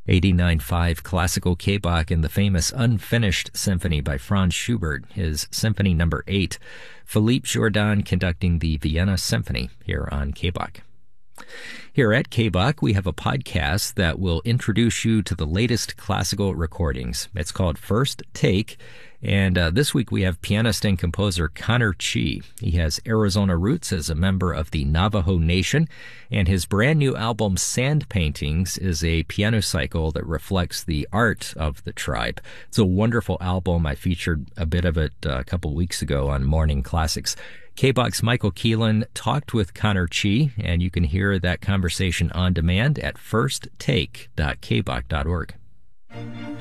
89.5 Classical K-Bach and the famous Unfinished Symphony by Franz Schubert, his Symphony Number 8. Philippe Jourdan conducting the Vienna Symphony here on K-Bach. Here at K-Bach, we have a podcast that will introduce you to the latest classical recordings. It's called First Take, and this week we have pianist and composer Connor Chea. He has Arizona roots as a member of the Navajo Nation, and his brand new album Sand Paintings is a piano cycle that reflects the art of the tribe. It's a wonderful album. I featured a bit of it a couple weeks ago on Morning Classics. K-Bach's Michael Keelan talked with Connor Chea, and you can hear that conversation on demand at firsttake.kbach.org.